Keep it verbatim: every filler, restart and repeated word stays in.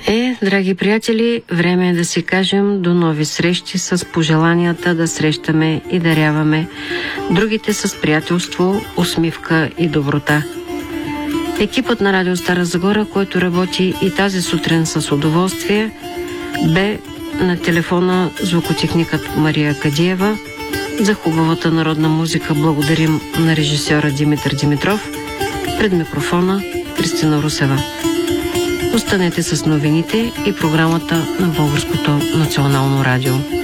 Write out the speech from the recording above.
Е, драги приятели, време е да си кажем до нови срещи с пожеланията да срещаме и даряваме другите с приятелство, усмивка и доброта. Екипът на Радио Стара Загора, който работи и тази сутрин с удоволствие, бе на телефона звукотехникът Мария Кадиева. За хубавата народна музика благодарим на режисьора Димитър Димитров. Пред микрофона Кристина Русева. Останете с новините и програмата на Българското национално радио.